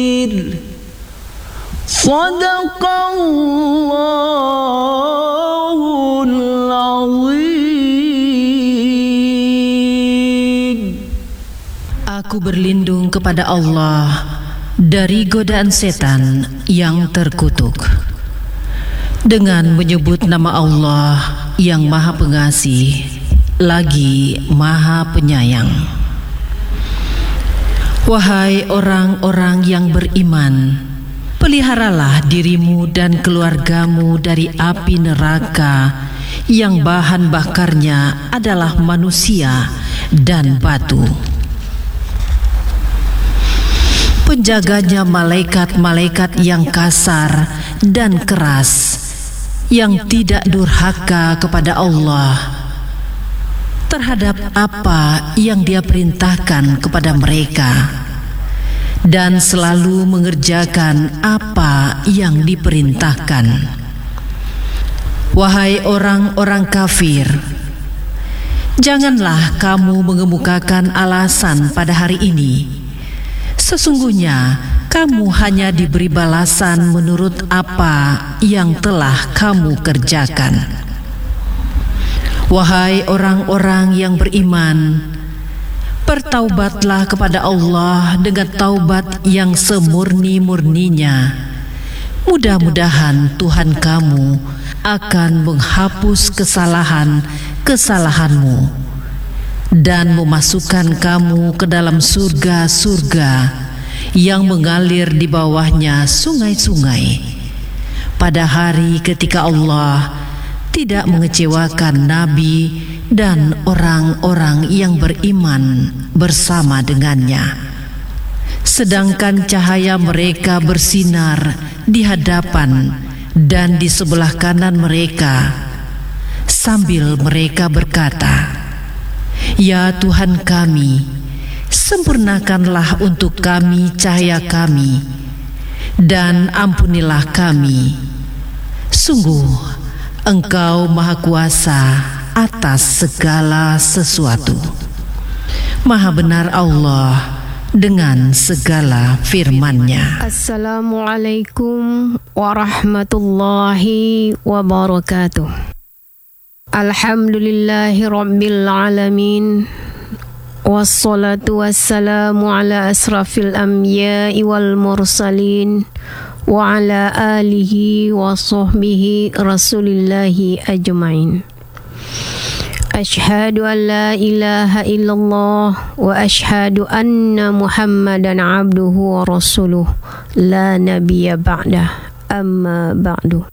Sadaqallahul azim. Aku berlindung kepada Allah dari godaan setan yang terkutuk dengan menyebut nama Allah yang Maha Pengasih lagi Maha Penyayang. Wahai orang-orang yang beriman, peliharalah dirimu dan keluargamu dari api neraka yang bahan bakarnya adalah manusia dan batu. Penjaganya malaikat-malaikat yang kasar dan keras, yang tidak durhaka kepada Allah terhadap apa yang Dia perintahkan kepada mereka, dan selalu mengerjakan apa yang diperintahkan. Wahai orang-orang kafir, janganlah kamu mengemukakan alasan pada hari ini. Sesungguhnya kamu hanya diberi balasan menurut apa yang telah kamu kerjakan. Wahai orang-orang yang beriman, bertaubatlah kepada Allah dengan taubat yang semurni-murninya. Mudah-mudahan Tuhan kamu akan menghapus kesalahan-kesalahanmu dan memasukkan kamu ke dalam surga-surga yang mengalir di bawahnya sungai-sungai, pada hari ketika Allah tidak mengecewakan Nabi dan orang-orang yang beriman bersama dengannya, sedangkan cahaya mereka bersinar di hadapan dan di sebelah kanan mereka, sambil mereka berkata, "Ya Tuhan kami, sempurnakanlah untuk kami cahaya kami, dan ampunilah kami. Sungguh Engkau Maha Kuasa atas segala sesuatu. Maha benar Allah dengan segala firman-Nya." Assalamualaikum warahmatullahi wabarakatuh. Alhamdulillahi rabbil alamin, wassalatu wassalamu ala asrafil anbiya'i wal mursalin, wa ala alihi wa sahbihi rasulillahi ajma'in. Ashhadu an la ilaha illallah wa ashhadu anna Muhammadan abduhu wa rasuluh la nabiyya ba'dah, amma ba'du.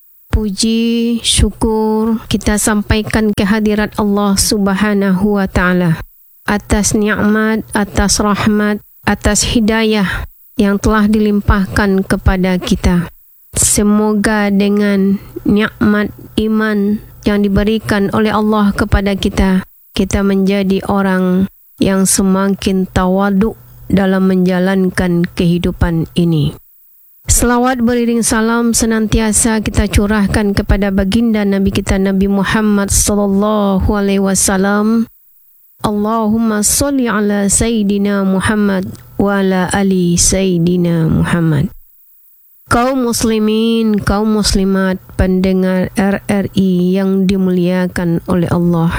Puji, syukur kita sampaikan kehadirat Allah Subhanahu wa ta'ala atas nikmat, atas rahmat, atas hidayah yang telah dilimpahkan kepada kita. Semoga dengan nikmat iman yang diberikan oleh Allah kepada kita, kita menjadi orang yang semakin tawaduk dalam menjalankan kehidupan ini. Selawat beriring salam senantiasa kita curahkan kepada baginda Nabi kita Nabi Muhammad sallallahu alaihi wasallam. Allahumma sholli ala Sayyidina Muhammad wa ala ali Sayyidina Muhammad. Kaum muslimin, kaum muslimat, pendengar RRI yang dimuliakan oleh Allah.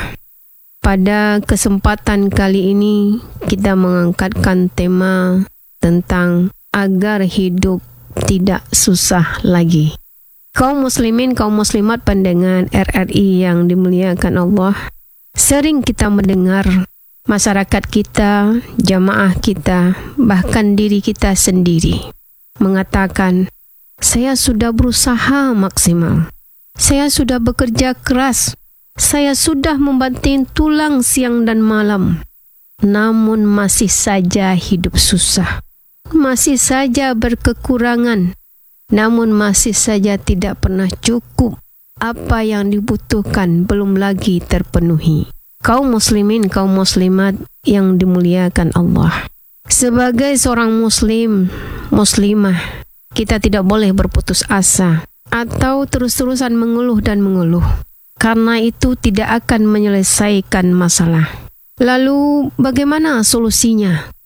Pada kesempatan kali ini kita mengangkatkan tema tentang agar hidup tidak susah lagi. Kaum muslimin, kaum muslimat, pendengar RRI yang dimuliakan Allah, sering kita mendengar masyarakat kita, jamaah kita, bahkan diri kita sendiri mengatakan, "Saya sudah berusaha maksimal. Saya sudah bekerja keras. Saya sudah membanting tulang siang dan malam. Namun masih saja hidup susah. Masih saja berkekurangan. Namun masih saja tidak pernah cukup. Apa yang dibutuhkan belum lagi terpenuhi." Kaum muslimin, kaum muslimat yang dimuliakan Allah, sebagai seorang muslim, muslimah, kita tidak boleh berputus asa atau terus-terusan mengeluh dan mengeluh, karena itu tidak akan menyelesaikan masalah. Lalu bagaimana solusinya?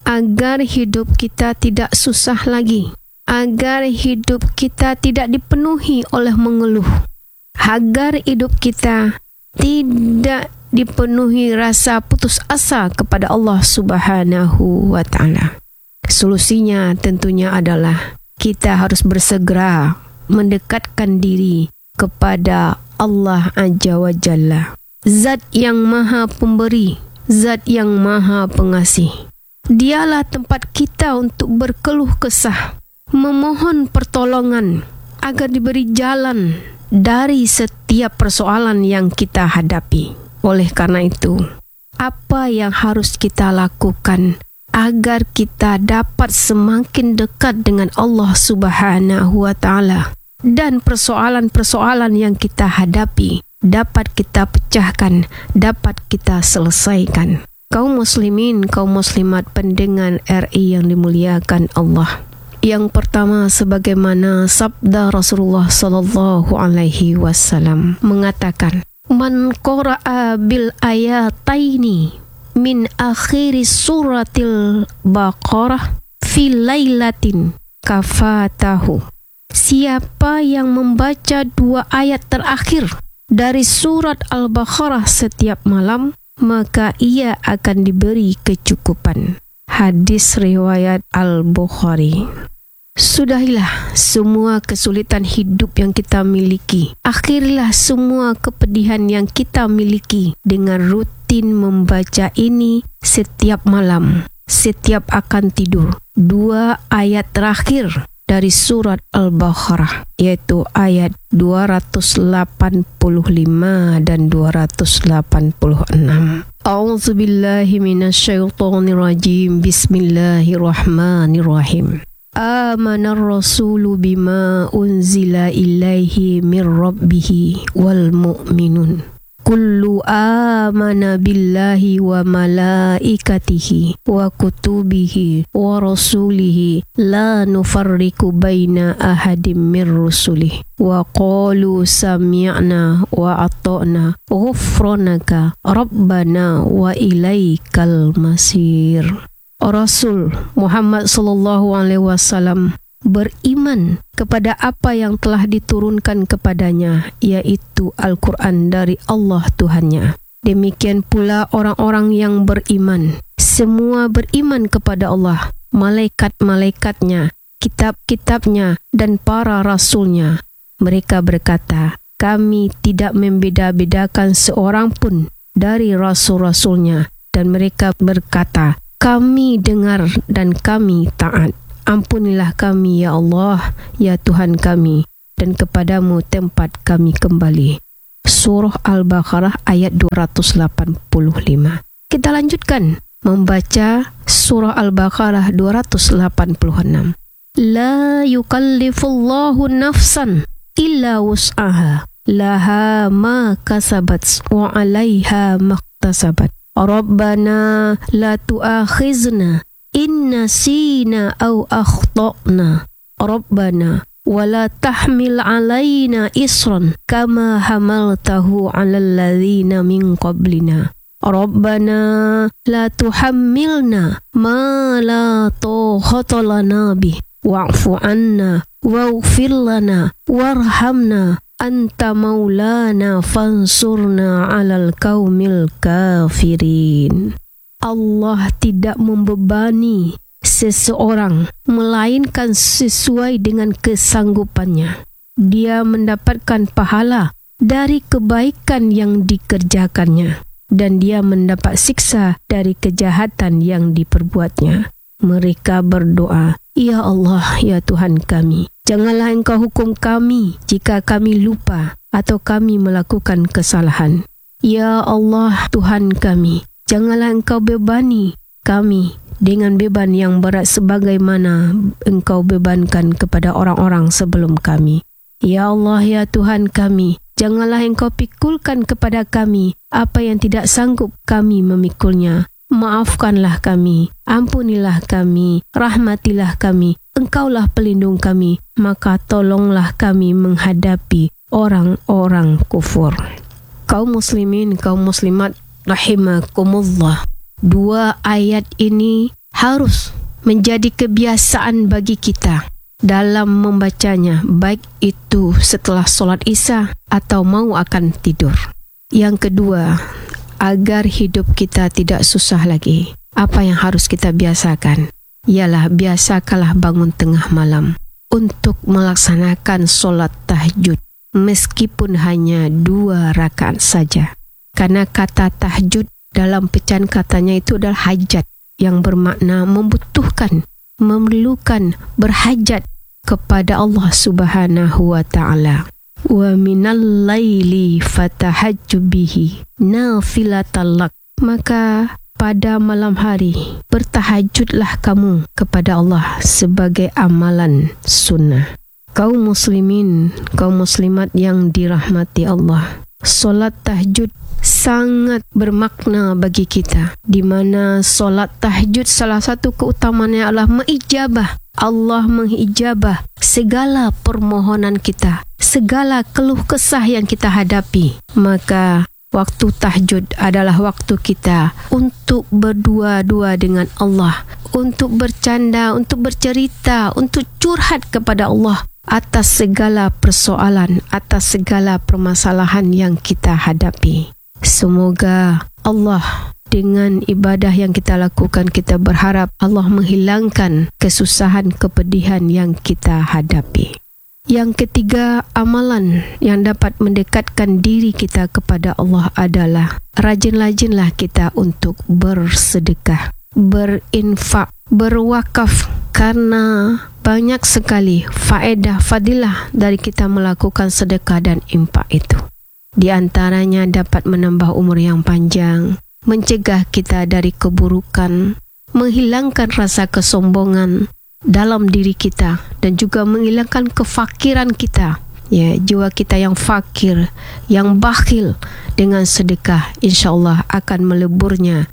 agar hidup kita tidak susah lagi, agar hidup kita tidak dipenuhi oleh mengeluh, agar hidup kita tidak dipenuhi rasa putus asa kepada Allah Subhanahu wa Ta'ala. Solusinya tentunya adalah kita harus bersegera mendekatkan diri kepada Allah Azza wa Jalla, Zat yang Maha Pemberi, Zat yang Maha Pengasih. Dialah tempat kita untuk berkeluh kesah, memohon pertolongan agar diberi jalan dari setiap persoalan yang kita hadapi. Oleh karena itu, apa yang harus kita lakukan agar kita dapat semakin dekat dengan Allah Subhanahu wa Ta'ala dan persoalan-persoalan yang kita hadapi dapat kita pecahkan, dapat kita selesaikan. Kaum muslimin, kaum muslimat pendengar RI yang dimuliakan Allah. Yang pertama, sebagaimana sabda Rasulullah sallallahu alaihi wasallam mengatakan, "Man qara'a bil ayataini min akhiri suratil Baqarah fi lailatin kafatahu." Siapa yang membaca 2 ayat terakhir dari surat Al-Baqarah setiap malam, maka ia akan diberi kecukupan. Hadis riwayat Al-Bukhari. Sudahilah semua kesulitan hidup yang kita miliki. Akhirilah semua kepedihan yang kita miliki dengan rutin membaca ini setiap malam, setiap akan tidur. 2 ayat terakhir dari surat Al-Baqarah, yaitu ayat 285 dan 286. A'udzubillahi minasyaitonirrajim. Bismillahirrahmanirrahim. Amanar rasulu bima unzila ilaihi min rabbihi wal mu'minun. Kullu amana billahi wa malaikatihi wa kutubihi wa rasulihi la nufarriqu baina ahadim min rusulihi wa qalu sami'na wa ata'na ghufranaka rabbana wa ilaikal masir. Rasul Muhammad sallallahu alaihi wasallam beriman kepada apa yang telah diturunkan kepadanya, yaitu Al-Quran dari Allah Tuhannya. Demikian pula orang-orang yang beriman. Semua beriman kepada Allah, malaikat-malaikatnya, kitab-kitabnya, dan para rasulnya. Mereka berkata, kami tidak membeda-bedakan seorang pun dari rasul-rasulnya. Dan mereka berkata, kami dengar dan kami taat. Ampunilah kami ya Allah, ya Tuhan kami, dan kepadamu tempat kami kembali. Surah Al-Baqarah ayat 285. Kita lanjutkan membaca surah Al-Baqarah 286. La yukallifullahu nafsan illa wus'aha, laha ma kasabat wa 'alaiha maktasabat. Rabbana la tu'akhizna in nasina aw akhtana. Rabbana wala tahmil alaina isran kama hamaltahu 'alal ladzina min qablina. Rabbana la tuhammilna ma la taqata lana bih wa'fu 'anna waghfir lana warhamna anta maulana fansurna 'alal qaumil kafirin. Allah tidak membebani seseorang melainkan sesuai dengan kesanggupannya. Dia mendapatkan pahala dari kebaikan yang dikerjakannya, dan dia mendapat siksa dari kejahatan yang diperbuatnya. Mereka berdoa, Ya Allah, ya Tuhan kami, janganlah Engkau hukum kami jika kami lupa atau kami melakukan kesalahan. Ya Allah, Tuhan kami, janganlah Engkau bebani kami dengan beban yang berat sebagaimana Engkau bebankan kepada orang-orang sebelum kami. Ya Allah, ya Tuhan kami, janganlah Engkau pikulkan kepada kami apa yang tidak sanggup kami memikulnya. Maafkanlah kami, ampunilah kami, rahmatilah kami, Engkaulah pelindung kami, maka tolonglah kami menghadapi orang-orang kufur. Kaum muslimin, kaum muslimat rahimakumullah, 2 ayat ini harus menjadi kebiasaan bagi kita dalam membacanya, baik itu setelah solat Isya atau mau akan tidur. Yang kedua, agar hidup kita tidak susah lagi, apa yang harus kita biasakan? Ialah biasakanlah bangun tengah malam untuk melaksanakan solat tahajud, meskipun hanya 2 rakaat saja. Karena kata tahajud dalam pecahan katanya itu adalah hajat, yang bermakna membutuhkan, memerlukan, berhajat kepada Allah Subhanahu wa ta'ala. Wa minal laili fatahajjab bihi nafilatan lak. Maka pada malam hari bertahajudlah kamu kepada Allah sebagai amalan sunnah. Kaum muslimin, kaum muslimat yang dirahmati Allah, solat tahajud sangat bermakna bagi kita, di mana solat tahajud salah satu keutamaannya adalah mengijabah. Allah mengijabah segala permohonan kita, segala keluh kesah yang kita hadapi. Maka waktu tahajud adalah waktu kita untuk berdua-dua dengan Allah, untuk bercanda, untuk bercerita, untuk curhat kepada Allah atas segala persoalan, atas segala permasalahan yang kita hadapi. Semoga Allah, dengan ibadah yang kita lakukan, kita berharap Allah menghilangkan kesusahan, kepedihan yang kita hadapi. Yang ketiga, amalan yang dapat mendekatkan diri kita kepada Allah adalah rajin-rajinlah kita untuk bersedekah, berinfak, berwakaf, karena banyak sekali faedah, fadilah dari kita melakukan sedekah dan infak itu. Di antaranya dapat menambah umur yang panjang, mencegah kita dari keburukan, menghilangkan rasa kesombongan dalam diri kita, dan juga menghilangkan kefakiran kita. Ya, jiwa kita yang fakir, yang bakhil, dengan sedekah insya-Allah akan meleburnya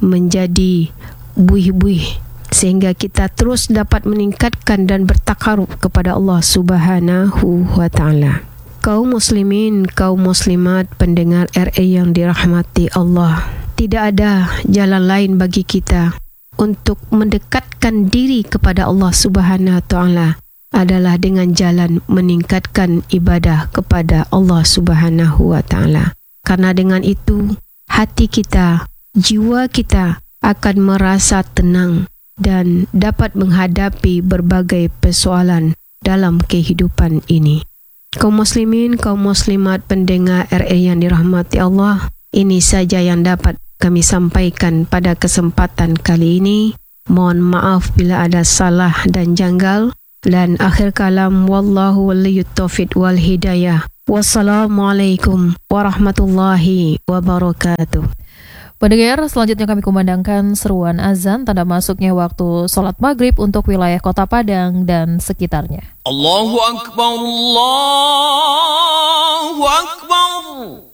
menjadi buih-buih, sehingga kita terus dapat meningkatkan dan bertakarub kepada Allah Subhanahu wa ta'ala. Kaum muslimin, kaum muslimat, pendengar RA yang dirahmati Allah, tidak ada jalan lain bagi kita untuk mendekatkan diri kepada Allah Subhanahu wa ta'ala adalah dengan jalan meningkatkan ibadah kepada Allah Subhanahu wa ta'ala. Karena dengan itu hati kita, jiwa kita akan merasa tenang dan dapat menghadapi berbagai persoalan dalam kehidupan ini. Kaum muslimin, kaum muslimat, pendengar RA yang dirahmati Allah, ini saja yang dapat kami sampaikan pada kesempatan kali ini. Mohon maaf bila ada salah dan janggal. Dan akhir kalam, wallahu waliyut taufiq wal hidayah. Wassalamualaikum warahmatullahi wabarakatuh. Pendengar, selanjutnya kami kumandangkan seruan azan tanda masuknya waktu sholat maghrib untuk wilayah Kota Padang dan sekitarnya. Allahu Akbar, Allahu Akbar.